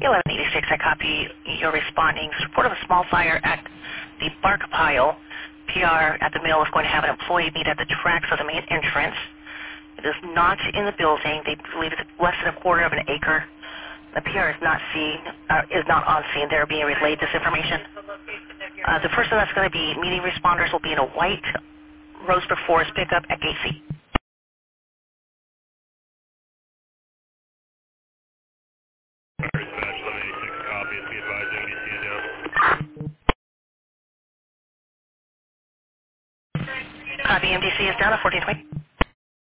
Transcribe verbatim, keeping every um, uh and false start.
eleven eighty-six, I copy. You're responding. Report of a small fire at the bark pile. P R at the mill is going to have an employee meet at the tracks of the main entrance. It is not in the building. They believe it's less than a quarter of an acre. The P R is not seen, uh, is not on scene. They're being relayed this information. Uh, the person that's going to be meeting responders will be in a white Roseburg Forest pickup at Gate C. Copy, M D C is down at fourteen twenty.